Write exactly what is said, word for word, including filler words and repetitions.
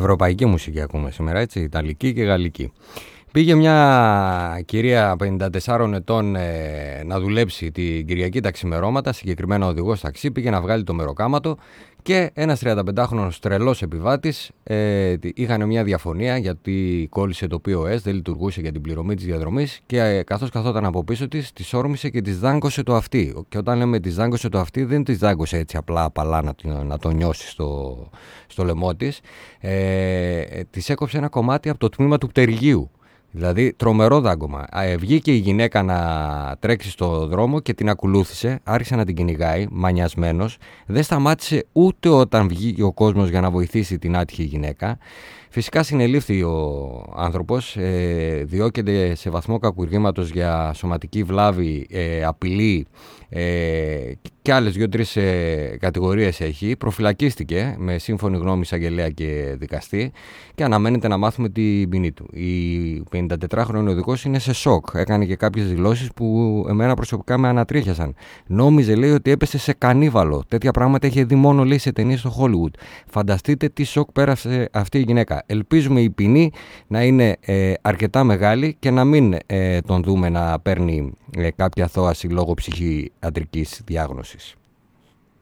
Ευρωπαϊκή μουσική ακούμε σήμερα, έτσι, Ιταλική και Γαλλική. Πήγε μια κυρία πενήντα τεσσάρων ετών ε, να δουλέψει την Κυριακή τα ξημερώματα, συγκεκριμένα οδηγός ταξί, πήγε να βγάλει το μεροκάματο και ένας τριανταπεντάχρονος τρελός επιβάτης ε, είχαν μια διαφωνία γιατί κόλλησε το πι ο ες, δεν λειτουργούσε για την πληρωμή της διαδρομής και ε, καθώς καθόταν από πίσω της, της όρμησε και της δάγκωσε το αυτί. Και όταν λέμε της δάγκωσε το αυτί, δεν της δάγκωσε έτσι απλά απαλά να, να το νιώσει στο, στο λαιμό της, ε, της έκοψε ένα κομμάτι από το τμήμα του πτερυγίου. Δηλαδή τρομερό δάγκωμα. Ε, βγήκε η γυναίκα να τρέξει στο δρόμο και την ακολούθησε, άρχισε να την κυνηγάει, μανιασμένος. Δεν σταμάτησε ούτε όταν βγήκε ο κόσμος για να βοηθήσει την άτυχη γυναίκα. Φυσικά συνελήφθη ο άνθρωπος, ε, διώκεται σε βαθμό κακουργήματος για σωματική βλάβη, ε, απειλή ε, και άλλες δύο-τρεις ε, κατηγορίες έχει. Προφυλακίστηκε με σύμφωνη γνώμη εισαγγελέα και δικαστή και αναμένεται να μάθουμε την ποινή του. Η πενηντατετράχρονη οδηγός είναι σε σοκ. Έκανε και κάποιες δηλώσεις που εμένα προσωπικά με ανατρίχιασαν. Νόμιζε, λέει, ότι έπεσε σε κανίβαλο. Τέτοια πράγματα είχε δει μόνο, λέει, σε ταινίες στο Hollywood. Φανταστείτε τι σοκ πέρασε αυτή η γυναίκα. Ελπίζουμε η ποινή να είναι ε, αρκετά μεγάλη και να μην ε, τον δούμε να παίρνει ε, κάποια θώαση λόγω ψυχιατρικής διάγνωσης.